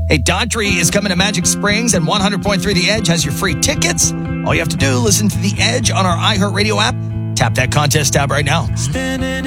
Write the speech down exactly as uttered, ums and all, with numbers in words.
Hey, Daughtry is coming to Magic Springs, and one hundred point three The Edge has your free tickets. All you have to do, listen to The Edge on our iHeartRadio app. Tap that contest tab right now. Standing